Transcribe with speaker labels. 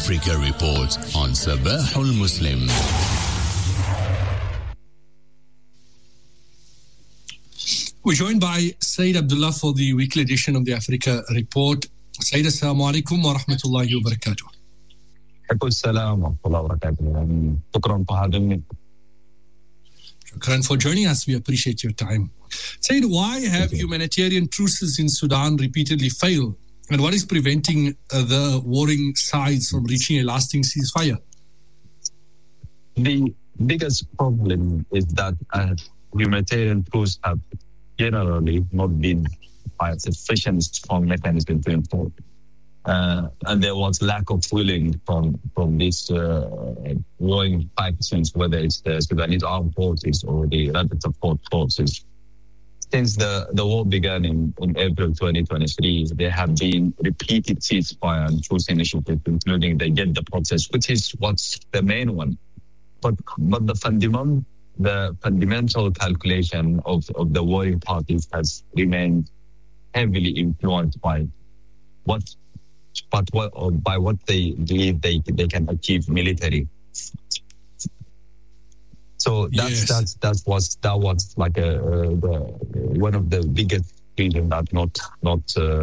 Speaker 1: Africa Report on Sabahul Muslim.
Speaker 2: We're joined by Saeed Abdullah for the weekly edition of the Africa Report. Saeed, assalamu alaikum wa rahmatullahi wa barakatuh.
Speaker 3: Assalam wa rahmatullahi wa barakatuh. Shukran for having me.
Speaker 2: Shukran for joining us. We appreciate your time. Saeed, why have humanitarian truces in Sudan repeatedly failed? And what is preventing the warring sides from reaching a lasting ceasefire?
Speaker 3: The biggest problem is that humanitarian truces have generally not been a sufficient strong mechanism to enforce. And there was lack of willing from these warring factions, whether it's the Sudanese armed forces or the rapid support forces. Since the war began in April 2023, there have been repeated ceasefire and truce initiatives, including the Jeddah process, which is what's the main one. But the fundamental calculation of the warring parties has remained heavily influenced by what they believe they can achieve militarily. So that was like one of the biggest reasons that not